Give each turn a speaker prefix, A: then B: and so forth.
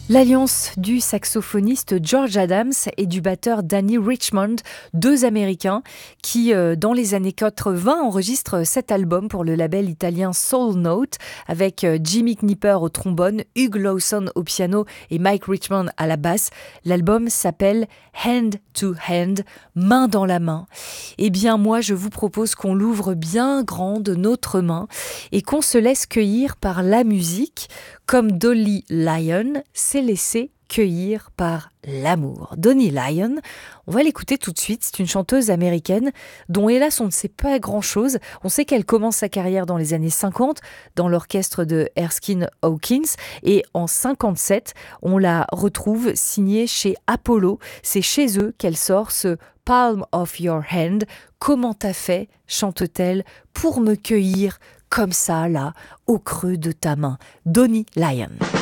A: L'alliance du saxophoniste George Adams et du batteur Danny Richmond, deux Américains qui, dans les années 80, enregistrent cet album pour le label italien Soul Note avec Jimmy Knipper au trombone, Hugh Lawson au piano et Mike Richmond à la basse. L'album s'appelle Hand to Hand, main dans la main. Eh bien moi, je vous propose qu'on l'ouvre bien grand de notre main et qu'on se laisse cueillir par la musique, comme Dolly Lyon s'est laissée cueillir par l'amour. Dolly Lyon, on va l'écouter tout de suite, c'est une chanteuse américaine dont hélas on ne sait pas grand-chose. On sait qu'elle commence sa carrière dans les années 50 dans l'orchestre de Erskine Hawkins et en 57 on la retrouve signée chez Apollo. C'est chez eux qu'elle sort ce Palm of Your Hand. Comment t'as fait, chante-t-elle, pour me cueillir comme ça, là, au creux de ta main. Dolly Lyon.